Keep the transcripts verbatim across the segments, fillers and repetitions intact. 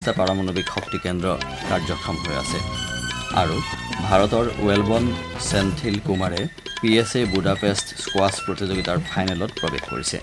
চৌত্ৰিশটা পাৰমাণৱিক শক্তি কেন্দ্ৰ কাৰ্যক্ষম হৈ আছে আৰু ভাৰতৰ ৱেলবন সেন্থিল কুমাৰে পি এছ এ বুডাপেষ্ট স্কোৱাছ প্ৰতিযোগিতাৰ ফাইনেলত প্ৰৱেশ কৰিছে।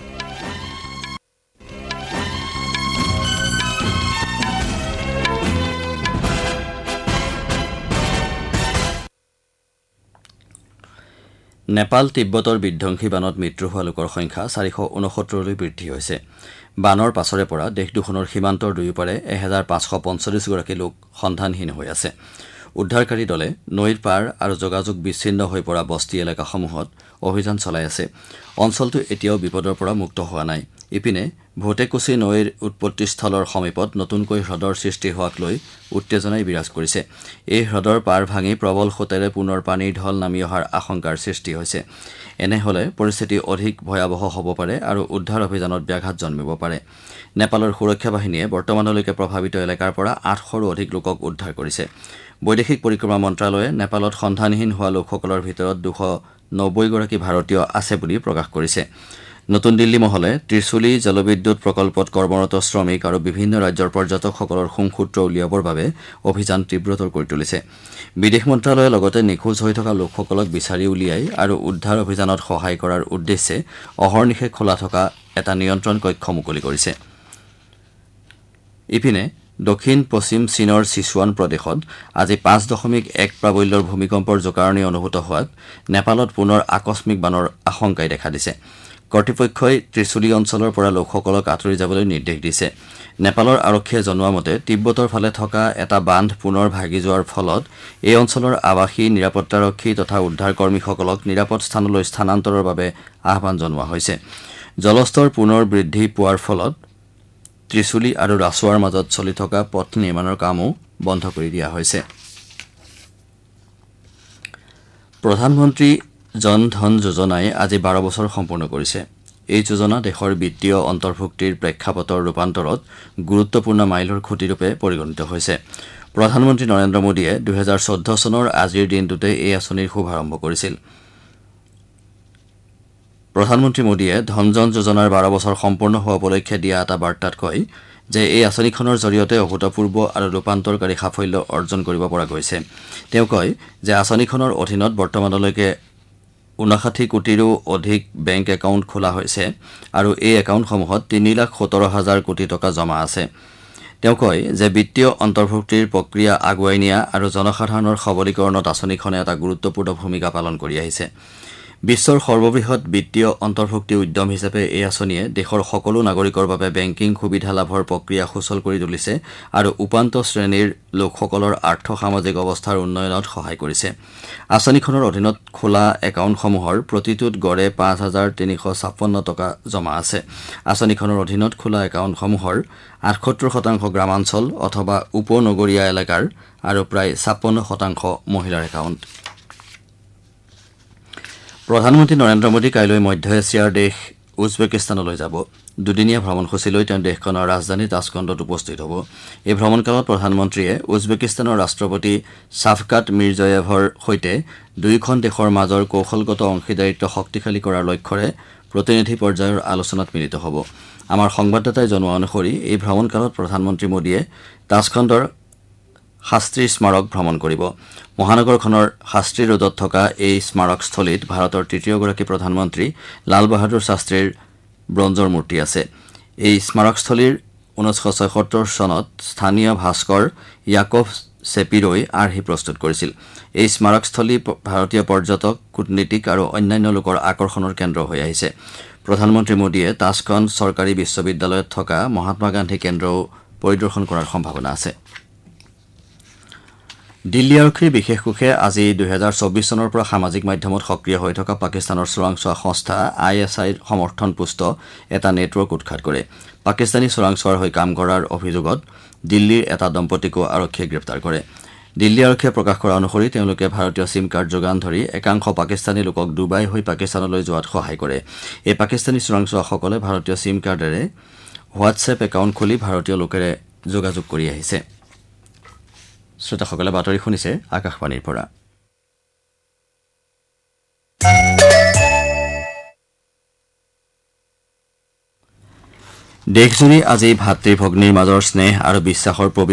নেপাল তিব্বতৰ বিধ্বংসী বানত মৃত্যু হোৱা লোকৰ সংখ্যা চাৰিশ ঊনসত্তৰলৈ বৃদ্ধি হৈছে। বানৰ পাছৰে পৰা দেশ দুখনৰ সীমান্তৰ দুয়োপাৰে এহেজাৰ পাঁচশ পঞ্চল্লিছ গৰাকী লোক সন্ধানহীন হৈ আছে। উদ্ধাৰকাৰী দলে নৈৰ পাৰ আৰু যোগাযোগ বিচ্ছিন্ন হৈ পৰা বস্তি এলেকাসমূহত অভিযান চলাই আছে। অঞ্চলটো এতিয়াও বিপদৰ পৰা মুক্ত হোৱা নাই। ইপিনে ভোটেকুচি নৈৰ উৎপত্তিস্থলৰ সমীপত নতুনকৈ হ্ৰদৰ সৃষ্টি হোৱাক লৈ উত্তেজনাই বিৰাজ কৰিছে। এই হ্ৰদৰ পাৰ ভাঙি প্ৰবল সোঁতেৰে পুনৰ পানীৰ ঢল নামি অহাৰ আশংকাৰ সৃষ্টি হৈছে। এনে হলে পৰিস্থিতি অধিক ভয়াৱহ হ'ব পাৰে আৰু উদ্ধাৰ অভিযানত ব্যাঘাত জন্মিব পাৰে। নেপালৰ সুৰক্ষা বাহিনীয়ে বৰ্তমানলৈকে প্ৰভাৱিত এলেকাৰ পৰা আঠশৰো অধিক লোকক উদ্ধাৰ কৰিছে। বৈদেশিক পৰিক্ৰমা মন্ত্ৰালয়ে নেপালত সন্ধানহীন হোৱা লোকসকলৰ ভিতৰত দুশ নব্বৈ গৰাকী ভাৰতীয় আছে বুলি প্ৰকাশ কৰিছে। নতুন দিল্লী মহলে ত্ৰিশুলী জলবিদ্যুৎ প্ৰকল্পত কৰ্মৰত শ্ৰমিক আৰু বিভিন্ন ৰাজ্যৰ পৰ্যটকসকলৰ সুংসূত্ৰ উলিয়াবৰ বাবে অভিযান তীব্ৰতৰ কৰি তুলিছে। বিদেশ মন্ত্ৰালয়ে লগতে নিখোজ হৈ থকা লোকসকলক বিচাৰি উলিয়াই আৰু উদ্ধাৰ অভিযানত সহায় কৰাৰ উদ্দেশ্যে অহৰ্নিশে খোলা থকা এটা নিয়ন্ত্ৰণ কক্ষ মুকলি কৰিছে। ইপিনে দক্ষিণ পশ্চিম চীনৰ ছিচুৱান প্ৰদেশত আজি পাঁচ দশমিক এক প্ৰাবল্যৰ ভূমিকম্পৰ জোকাৰণি অনুভূত হোৱাত নেপালত পুনৰ আকস্মিক বানৰ আশংকাই দেখা দিছে। কৰ্তৃপক্ষই ত্ৰিশুলী অঞ্চলৰ পৰা লোকসকলক আঁতৰি যাবলৈ নিৰ্দেশ দিছে। নেপালৰ আৰক্ষীয়ে জনোৱা মতে তিব্বতৰ ফালে থকা এটা বান্ধ পুনৰ ভাগি যোৱাৰ ফলত এই অঞ্চলৰ আৱাসী নিৰাপত্তাৰক্ষী তথা উদ্ধাৰ কৰ্মীসকলক নিৰাপদ স্থানলৈ স্থানান্তৰৰ বাবে আহ্বান জনোৱা হৈছে। জলস্তৰ পুনৰ বৃদ্ধি পোৱাৰ ফলত ত্ৰিশুলী আৰু ৰাছুৱাৰ মাজত চলি থকা পথ নিৰ্মাণৰ কামো বন্ধ কৰি দিয়া হৈছে। প্ৰধানমন্ত্ৰী জন ধন যোজনাই আজি বাৰ বছৰ সম্পূৰ্ণ কৰিছে। এই যোজনা দেশৰ বিত্তীয় অন্তৰ্ভুক্তিৰ প্ৰেক্ষাপটৰ ৰূপান্তৰত গুৰুত্বপূৰ্ণ মাইলৰ খুঁটিৰূপে পৰিগণিত হৈছে। প্ৰধানমন্ত্ৰী নৰেন্দ্ৰ মোদীয়ে দুহেজাৰ চৈধ্য চনৰ আজিৰ দিনটোতে এই আঁচনিৰ শুভাৰম্ভ কৰিছিল। প্ৰধানমন্ত্ৰী মোদীয়ে ধনজন যোজনাৰ বাৰ বছৰ সম্পূৰ্ণ হোৱা উপলক্ষে দিয়া এটা বাৰ্তাত কয় যে এই আঁচনিখনৰ জৰিয়তে অভূতপূৰ্ব আৰু ৰূপান্তৰকাৰী সাফল্য অৰ্জন কৰিব পৰা গৈছে। তেওঁ কয় যে আঁচনিখনৰ অধীনত বৰ্তমানলৈকে ঊনষাঠি কোটিৰো অধিক বেংক একাউণ্ট খোলা হৈছে আৰু এই একাউণ্টসমূহত তিনি লাখ সোতৰ হাজাৰ কোটি টকা জমা আছে। তেওঁ কয় যে বিত্তীয় অন্তৰ্ভুক্তিৰ প্ৰক্ৰিয়া আগুৱাই নিয়া আৰু জনসাধাৰণৰ সবলীকৰণত আঁচনিখনে এটা গুৰুত্বপূৰ্ণ ভূমিকা পালন কৰি আহিছে। বিশ্বৰ সৰ্ববৃহৎ বিত্তীয় অন্তৰ্ভুক্তি উদ্যম হিচাপে এই আঁচনিয়ে দেশৰ সকলো নাগৰিকৰ বাবে বেংকিং সুবিধা লাভৰ প্ৰক্ৰিয়া সুচল কৰি তুলিছে আৰু উপান্ত শ্ৰেণীৰ লোকসকলৰ আৰ্থ সামাজিক অৱস্থাৰ উন্নয়নত সহায় কৰিছে। আঁচনিখনৰ অধীনত খোলা একাউণ্টসমূহৰ প্ৰতিটোত গড়ে পাঁচ হাজাৰ তিনিশ ছাপন্ন টকা জমা আছে। আঁচনিখনৰ অধীনত খোলা একাউণ্টসমূহৰ আঠসত্তৰ শতাংশ গ্ৰামাঞ্চল অথবা উপনগৰীয়া এলেকাৰ আৰু প্ৰায় ছাপন্ন শতাংশ মহিলাৰ একাউণ্ট। প্ৰধানমন্ত্ৰী নৰেন্দ্ৰ মোদী কাইলৈ মধ্য এছিয়াৰ দেশ উজবেকিস্তানলৈ যাব। দুদিনীয়া ভ্ৰমণসূচীলৈ তেওঁ দেশখনৰ ৰাজধানী তাছকণ্ডত উপস্থিত হ'ব। এই ভ্ৰমণকালত প্ৰধানমন্ত্ৰীয়ে উজবেকিস্তানৰ ৰাষ্ট্ৰপতি শ্বাফকাট মিৰ্জয়েভৰ সৈতে দুয়োখন দেশৰ মাজৰ কৌশলগত অংশীদাৰিত্ব শক্তিশালী কৰাৰ লক্ষ্যৰে প্ৰতিনিধি পৰ্যায়ৰ আলোচনাত মিলিত হ'ব। আমাৰ সংবাদদাতাই জনোৱা অনুসৰি এই ভ্ৰমণকালত প্ৰধানমন্ত্ৰী মোদীয়ে তাছখণ্ডৰ শাস্ত্ৰী স্মাৰক ভ্ৰমণ কৰিব। মহানগৰখনৰ শাস্ত্ৰী ৰোডত থকা এই স্মাৰকস্থলীত ভাৰতৰ তৃতীয়গৰাকী প্ৰধানমন্ত্ৰী লাল বাহাদুৰ শাস্ত্ৰীৰ ব্ৰঞ্জৰ মূৰ্তি আছে। এই স্মাৰকস্থলীৰ ঊনৈছশ ছয়সত্তৰ চনত স্থানীয় ভাস্কৰ য়াকভ চেপিৰই আৰ্হি প্ৰস্তুত কৰিছিল। এই স্মাৰকস্থলী ভাৰতীয় পৰ্যটক, কূটনীতিক আৰু অন্যান্য লোকৰ আকৰ্ষণৰ কেন্দ্ৰ হৈ আহিছে। প্ৰধানমন্ত্ৰী মোদীয়ে তাছখণ্ড চৰকাৰী বিশ্ববিদ্যালয়ত থকা মহাত্মা গান্ধী কেন্দ্ৰও পৰিদৰ্শন কৰাৰ সম্ভাৱনা আছে। দিল্লী আৰক্ষীৰ বিশেষ কোষে আজি দুহেজাৰ চৌবিশ চনৰ পৰা সামাজিক মাধ্যমত সক্ৰিয় হৈ থকা পাকিস্তানৰ চোৰাংচোৱা সংস্থা আই এছ আইৰ সমৰ্থনপুষ্ট এটা নেটৱৰ্ক উৎখাত কৰে। পাকিস্তানী চোৰাংচোৱাৰ হৈ কাম কৰাৰ অভিযোগত দিল্লীৰ এটা দম্পতীকো আৰক্ষীয়ে গ্ৰেপ্তাৰ কৰে। দিল্লী আৰক্ষীয়ে প্ৰকাশ কৰা অনুসৰি তেওঁলোকে ভাৰতীয় চিম কাৰ্ড যোগান ধৰি একাংশ পাকিস্তানী লোকক ডুবাই হৈ পাকিস্তানলৈ যোৱাত সহায় কৰে। এই পাকিস্তানী চোৰাংচোৱাসকলে ভাৰতীয় চিম কাৰ্ডেৰে হোৱাটছএপ একাউণ্ট খুলি ভাৰতীয় লোকেৰে যোগাযোগ কৰি আহিছে। শ্ৰোতাসকলে বাতৰি শুনিছে আকাশবাণীৰ পৰা। দেশজুৰি আজি ভাতৃ ভগ্নীৰ মাজৰ স্নেহ আৰু বিশ্বাসৰ